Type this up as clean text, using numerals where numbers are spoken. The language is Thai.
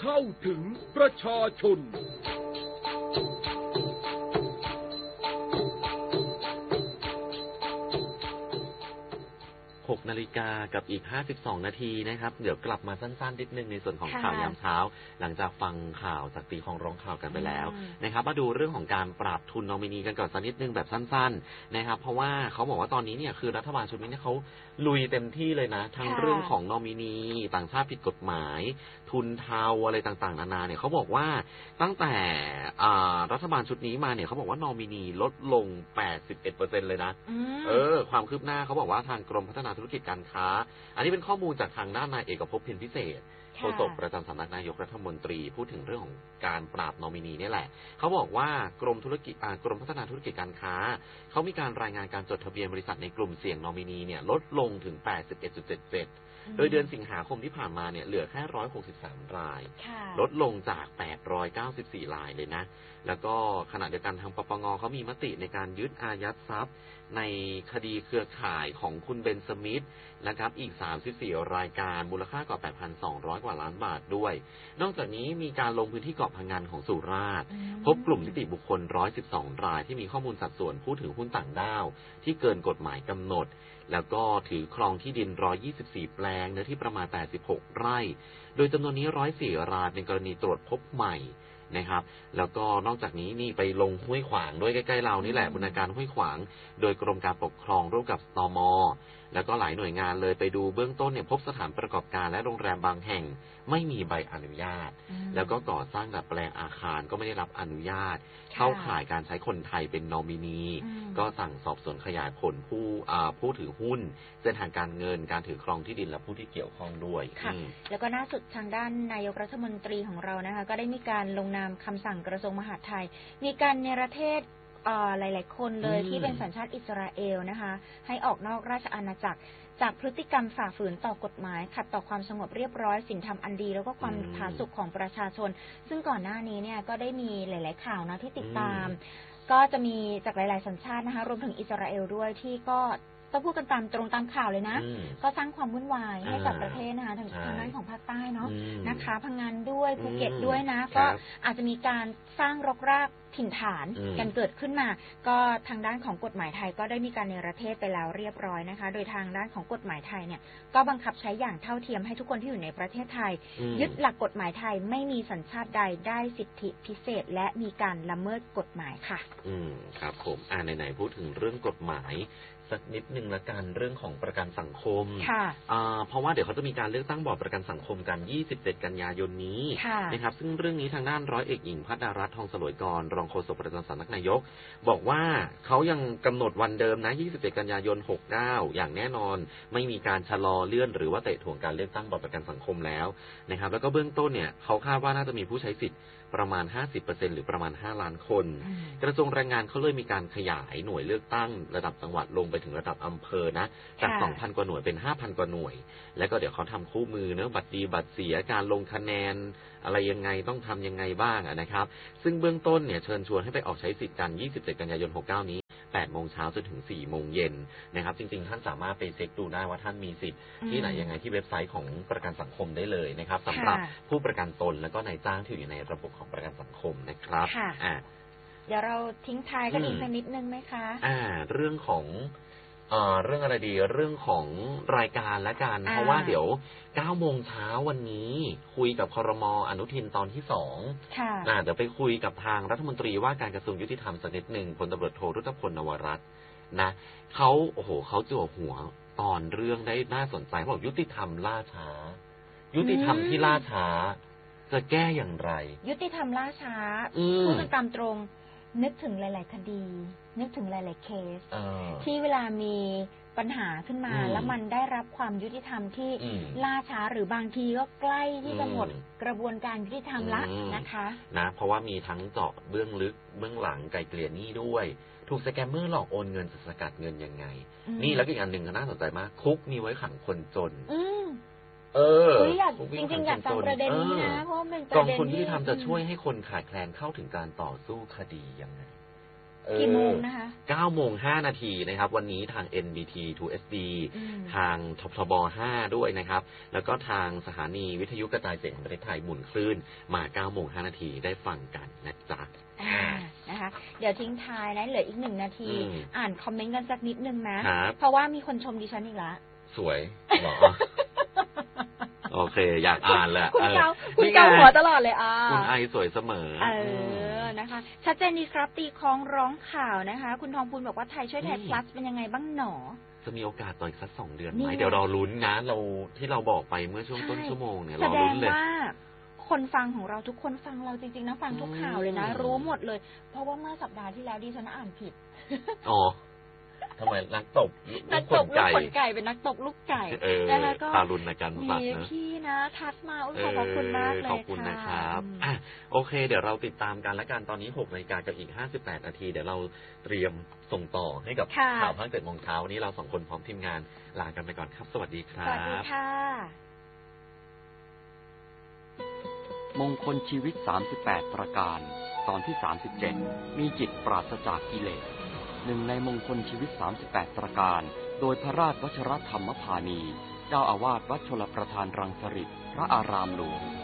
เข้าถึงประชาชน 6 นาฬิกากับอีก52 นาทีนะครับเดี๋ยวกลับมาสั้นๆนิดนึงในส่วนของข่าวยามเช้าหลังจากฟังข่าวจากตีของร้องข่าวกันไปแล้วนะครับมาดูเรื่องของการปรับทุนนอมินีกันก่อนสักนิดนึงแบบสั้นๆนะครับเพราะว่าเขาบอกว่าตอนนี้เนี่ยคือรัฐบาลชุดนี้เนี่ยเขาลุยเต็มที่เลยนะทั้งเรื่องของนอมินีต่างชาติผิดกฎหมายทุนเทาอะไรต่างๆนานาเนี่ยเขาบอกว่าตั้งแต่รัฐบาลชุดนี้มาเนี่ยเขาบอกว่านอมินีลดลง 81% เลยนะความคืบหน้าเขาบอกว่าทางกรมพัฒนาธุรกิจการค้าอันนี้เป็นข้อมูลจากทางด้านนายเอกภพเพ็ญพิเศษโฆษกประจำสำนักนายกรัฐมนตรีพูดถึงเรื่องของการปราบนอมินีนี่แหละเขาบอกว่ากรมพัฒนาธุรกิจการค้าเขามีการรายงานการจดทะเบียนบริษัทในกลุ่มเสี่ยงนอมินีเนี่ยลดลงถึง 81.77 โดยเดือนสิงหาคมที่ผ่านมาเนี่ยเหลือแค่163 รายลดลงจาก894 รายเลยนะแล้วก็ขณะเดียวกันทางปปงเขามีมติในการยึดอายัดทรัพย์ในคดีเครือข่ายของคุณเบนสมิธนะครับอีก34รายการมูลค่ากว่า 8,200 กว่าล้านบาทด้วยนอกจากนี้มีการลงพื้นที่เกาะพังงานของสุราษฎร์พบกลุ่มนิติบุคคล112รายที่มีข้อมูลสัดส่วนผู้ถือหุ้นต่างด้าวที่เกินกฎหมายกำหนดแล้วก็ถือครองที่ดิน124แปลงเนื้อที่ประมาณ86ไร่โดยจำนวนนี้104รายเป็นกรณีตรวจพบใหม่นะครับแล้วก็นอกจากนี้นี่ไปลงห้วยขวางด้วยใกล้ๆเรานี่แหละบูรณาการห้วยขวางโดยกรมการปกครองร่วมกับตม.แล้วก็หลายหน่วยงานเลยไปดูเบื้องต้นเนี่ยพบสถานประกอบการและโรงแรมบางแห่งไม่มีใบอนุญาตแล้วก็ก่อสร้างดัดแปลงอาคารก็ไม่ได้รับอนุญาตเข้าข่ายการใช้คนไทยเป็นนอมินีก็สั่งสอบสวนขยายผลผู้ถือหุ้นเส้นทางการเงินการถือครองที่ดินและผู้ที่เกี่ยวข้องด้วยแล้วก็ล่าสุดทางด้านนายกรัฐมนตรีของเรานะคะก็ได้มีการลงนามคำสั่งกระทรวงมหาดไทยมีการเนรเทศหลายๆคนเลยที่เป็นสัญชาติอิสราเอลนะคะให้ออกนอกราชอาณาจักรจากพฤติกรรมฝ่าฝืนต่อกฎหมายขัดต่อความสงบเรียบร้อยศีลธรรมอันดีแล้วก็ความผาสุกของประชาชนซึ่งก่อนหน้านี้เนี่ยก็ได้มีหลายๆข่าวนะที่ติดตามก็จะมีจากหลายๆสัญชาตินะคะรวมถึงอิสราเอลด้วยที่ก็ต้องพูดกันตามตรงตามข่าวเลยนะก็สร้างความวุ่นวายให้กับประเทศนะคะทางด้านของภาคใต้เนาะนะคะพังงานด้วยภูเก็ตด้วยนะก็อาจจะมีการสร้างรกรากถิ่นฐานกันเกิดขึ้นมาก็ทางด้านของกฎหมายไทยก็ได้มีการเนรเทศไปแล้วเรียบร้อยนะคะโดยทางด้านของกฎหมายไทยเนี่ยก็บังคับใช้อย่างเท่าเทียมให้ทุกคนที่อยู่ในประเทศไทยยึดหลักกฎหมายไทยไม่มีสัญชาติใดได้สิทธิพิเศษและมีการละเมิดกฎหมายค่ะครับผมไหนๆพูดถึงเรื่องกฎหมายสักนิดนึงละกันเรื่องของประกันสังคมเพราะว่าเดี๋ยวเขาจะมีการเลือกตั้งบอร์ดประกันสังคมกัน27กันยายนนี้นะครับซึ่งเรื่องนี้ทางด้านร้อยเอกหญิงภัทรรัตน์ทองสลวยกรรองโฆษกประจำสำนักนายกบอกว่าเขายังกำหนดวันเดิมนะ27กันยายน69อย่างแน่นอนไม่มีการชะลอเลื่อนหรือว่าเตะถ่วงการเลือกตั้งบอร์ดประกันสังคมแล้วนะครับแล้วก็เบื้องต้นเนี่ยเขาคาดว่าน่าจะมีผู้ใช้สิทธิ์ประมาณ 50% หรือประมาณ5ล้านคนกระทรวงแรงงานเขาเลยมีการขยายหน่วยเลือกตั้งระดับจังหวัดลงไปถึงระดับอำเภอนะจาก 2,000 กว่าหน่วยเป็น 5,000 กว่าหน่วยแล้วก็เดี๋ยวเขาทำคู่มือเนอะบัตรดีบัตรเสียการลงคะแนนอะไรยังไงต้องทำยังไงบ้างนะครับซึ่งเบื้องต้นเนี่ยเชิญชวนให้ไปออกใช้สิทธิ์กัน27กันยายน69นี้8 โมงเช้าจนถึง 4 โมงเย็นนะครับจริงๆท่านสามารถไปเช็คดูได้ว่าท่านมีสิทธิ์ที่ไหนยังไงที่เว็บไซต์ของประกันสังคมได้เลยนะครับสำหรับผู้ประกันตนแล้วก็นายจ้างที่อยู่ในระบบของประกันสังคมนะครับเดี๋ยวเราทิ้งท้ายกันอีกสักนิดนึงไหมคะเรื่องของเรื่องอะไรดีเรื่องของรายการและกันเพราะว่าเดี๋ยว 9 โมงเช้าวันนี้คุยกับครม.อนุทินตอนที่2เดี๋ยวไปคุยกับทางรัฐมนตรีว่าการกระทรวงยุติธรรมสักนิดนึงพลตำรวจโทรุตพลนวรัตน์นะเขาจั่วหัวตอนเรื่องได้น่าสนใจบอกยุติธรรมล่าช้ายุติธรรมที่ล่าช้าจะแก้อย่างไรยุติธรรมล่าช้าพูดกันตามตรงนึกถึงหลายๆคดีนึกถึงหลายๆเคสที่เวลามีปัญหาขึ้นมาแล้วมันได้รับความยุติธรรมที่ล่าช้าหรือบางทีก็ใกล้ที่จะหมดกระบวนการยุติธรรมละนะคะนะเพราะว่ามีทั้งเจาะเบื้องลึกเบื้องหลังไกลเกลี่ยหนี้ด้วยถูกสแกมเมอร์หลอกโอนเงินสกัดเงินยังไงนี่แล้วอีกอันหนึ่งก็น่าสนใจมากคุกมีไว้ขังคนจนจริงๆอยากฟังประเด็นนี้นะเพราะเป็นประเด็นที่กองทุนยุติธรรมจะช่วยให้คนขาดแคลนเข้าถึงการต่อสู้คดียังไงกี่โมงนะคะ 9 โมง 5 นาทีนะครับวันนี้ทาง NBT 2SD ทางทบทบ 5 ด้วยนะครับแล้วก็ทางสถานีวิทยุกระจายเสียงแห่งประเทศไทยหมุนคลื่นมา 9 โมง 5 นาทีได้ฟังกันนะจ๊ะนะคะเดี๋ยวทิ้งท้ายนะเหลืออีก1 นาทีอ่านคอมเมนต์กันสักนิดนึงนะเพราะว่ามีคนชมดิฉันอีกแล้วสวยเหรอโอเคอยากอ่านแหละคุณเกาหัวตลอดเลยคุณไอสวยเสมอนะคะชัดเจนดีครับตีคล้องร้องข่าวนะคะคุณทองพูนบอกว่าไทยช่วยไทย plus เป็นยังไงบ้างหนอจะมีโอกาสต่ออีกสัก2 เดือนไหมเดี๋ยวเราลุ้นนะเราที่เราบอกไปเมื่อช่วงต้นชั่วโมงเนี่ยเราลุ้นเลยแสดงว่าคนฟังของเราทุกคนฟังเราจริงๆนะฟังทุกข่าวเลยนะรู้หมดเลยเพราะว่าเมื่อสัปดาห์ที่แล้วดิฉันอ่านผิดอ๋อทำไมนักตบลูกขนไก่เป็นนักตบลูกไก่นะคะก็ตาลุนในการมีพี่นะทักมาขอบคุณมากเลยค่ะขอบคุณนะครับโอเคเดี๋ยวเราติดตามกันและกันตอนนี้ 6 นาฬิกากับอีก58 นาทีเดี๋ยวเราเตรียมส่งต่อให้กับข่าวภาค 7 โมงเช้านี้เรา2 คนพร้อมทีมงานลากันไปก่อนครับสวัสดีครับสวัสดีค่ะมงคลชีวิต38ประการตอนที่37มีจิตปราศจากกิเลสหนึ่งในมงคลชีวิต38ประการโดยพระราชวชรธรรมพานีเจ้าอาวาสวัดชลประทานรังสฤษฎ์พระอารามหลวง